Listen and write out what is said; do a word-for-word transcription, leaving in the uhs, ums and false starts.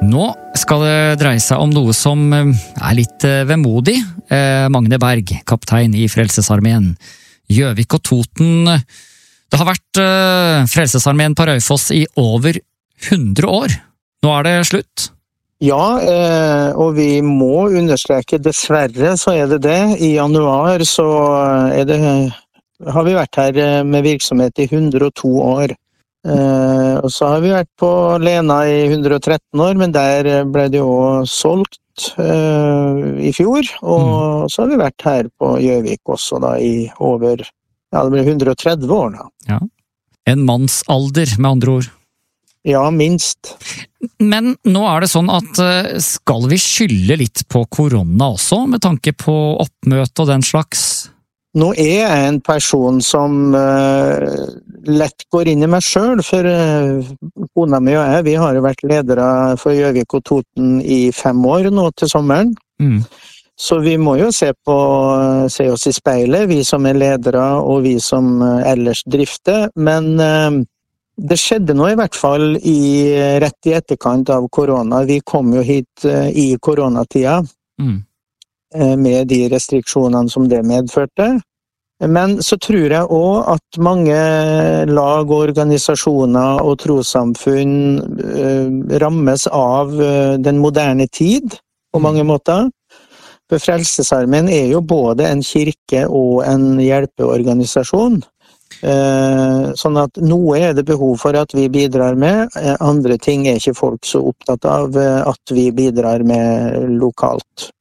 Nå skal det dreie seg om noe som er litt vemodig. Magne Berg, kaptein i Frelsesarmeen. Gjøvik og Toten. Det har vært Frelsesarmeen på Raufoss i over hundre år. Nå er det slutt. Ja, og vi må understreke, dessverre så er det det. I januar så er det, har vi vært her med virksomhet i hundre og to år. Uh, og så har vi vært på Lena i hundre og tretten år, men der ble det jo solgt uh, i fjor, og mm. så har vi vært her på Gjøvik også da i over, ja det ble hundre og tretti år da. Ja. En mannsalder med andre ord. Ja, minst. Men nå er det sånn at skal vi skylde litt på korona også, med tanke på oppmøte og den slags? Nå er jeg en person som uh, lett går inn i meg selv, for uh, kona mi og jeg, vi har jo vært ledere for Gjøvik og Toten i fem år nå til sommeren. Mm. Så vi må jo se, på, se oss i speilet, vi som er ledere og vi som uh, ellers drifter, men uh, det skjedde nå i hvert fall i, rett i etterkant av korona. Vi kom jo hit uh, i koronatida. Mm. Med de restriksjonene som det medførte. Men så tror jeg også at mange lag, organisasjoner og trossamfunn eh, rammes av eh, den moderne tid på mange måter. For Frelsesarmeen er jo både en kirke og en hjelpeorganisasjon. Eh, sånn at noe er det behov for at vi bidrar med, eh, andre ting er ikke folk så opptatt av eh, at vi bidrar med lokalt.